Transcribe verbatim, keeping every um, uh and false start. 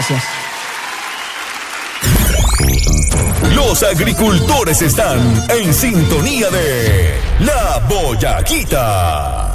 Gracias. Los agricultores están en sintonía de La Boyaquita.